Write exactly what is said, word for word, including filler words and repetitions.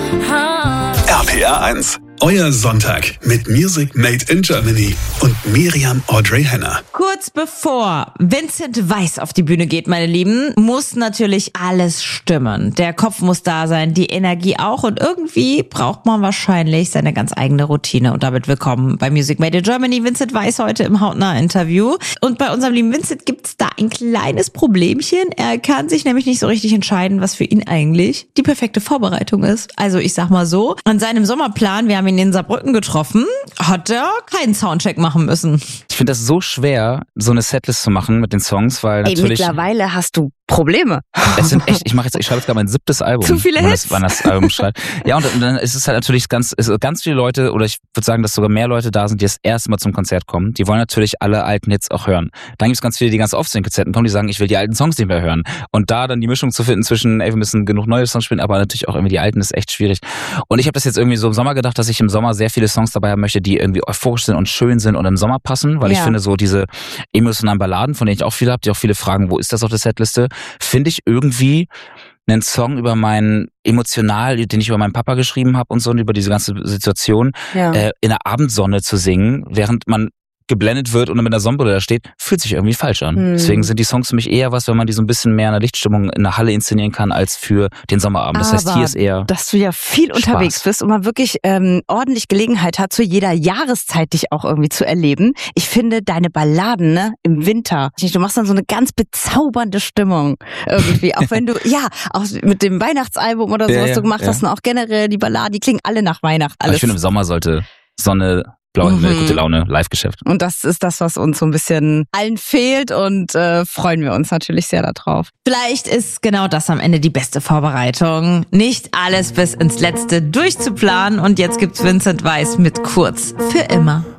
R P R eins, euer Sonntag mit Music Made in Germany und Miriam Audrey Henner. Kurz bevor Vincent Weiss auf die Bühne geht, meine Lieben, muss natürlich alles stimmen. Der Kopf muss da sein, die Energie auch und irgendwie braucht man wahrscheinlich seine ganz eigene Routine. Und damit willkommen bei Music Made in Germany. Vincent Weiss heute im Hautnah-Interview. Und bei unserem lieben Vincent gibt's da ein kleines Problemchen. Er kann sich nämlich nicht so richtig entscheiden, was für ihn eigentlich die perfekte Vorbereitung ist. Also ich sag mal so, an seinem Sommerplan, wir haben ihn in Saarbrücken getroffen, hat er keinen Soundcheck machen müssen. Ich finde das so schwer, so eine Setlist zu machen mit den Songs, weil natürlich... Ey, mittlerweile hast du Probleme. Es sind echt, ich mache jetzt, ich schreibe jetzt gerade mein siebtes Album. Zu viele wann Hits. Das, wann das Album schreibt. Ja, und dann ist es halt natürlich ganz, ist ganz viele Leute, oder ich würde sagen, dass sogar mehr Leute da sind, die das erste Mal zum Konzert kommen. Die wollen natürlich alle alten Hits auch hören. Dann gibt es ganz viele, die ganz oft zu den Konzerten kommen, die sagen, ich will die alten Songs nicht mehr hören. Und da dann die Mischung zu finden zwischen, ey, wir müssen genug neue Songs spielen, aber natürlich auch irgendwie die alten, ist echt schwierig. Und ich habe das jetzt irgendwie so im Sommer gedacht, dass ich im Sommer sehr viele Songs dabei haben möchte, die irgendwie euphorisch sind und schön sind und im Sommer passen, weil Ja. ich finde, so diese emotionalen Balladen, von denen ich auch viele habe, die auch viele fragen, wo ist das auf der Setliste, finde ich irgendwie einen Song über meinen emotional, den ich über meinen Papa geschrieben habe und so, und über diese ganze Situation, Ja. äh, in der Abendsonne zu singen, während man geblendet wird und mit einer Sonnenbrille da steht, fühlt sich irgendwie falsch an. Hm. Deswegen sind die Songs für mich eher was, wenn man die so ein bisschen mehr in der Lichtstimmung in der Halle inszenieren kann, als für den Sommerabend. Das heißt, Aber hier ist eher... dass du ja viel Spaß. unterwegs bist und man wirklich ähm, ordentlich Gelegenheit hat, zu jeder Jahreszeit dich auch irgendwie zu erleben. Ich finde deine Balladen, ne, im Winter, du machst dann so eine ganz bezaubernde Stimmung irgendwie. Auch wenn du, ja, auch mit dem Weihnachtsalbum oder so, Ja, was ja, du gemacht ja. hast und auch generell die Balladen, die klingen alle nach Weihnachten. Aber Alles. ich finde, im Sommer sollte Sonne, blaue Himmel, Mhm. gute Laune, Live-Geschäft. Und das ist das, was uns so ein bisschen allen fehlt und äh, freuen wir uns natürlich sehr darauf. Vielleicht ist genau das am Ende die beste Vorbereitung. Nicht alles bis ins Letzte durchzuplanen. Und jetzt gibt's Vincent Weiss mit Kurz für immer.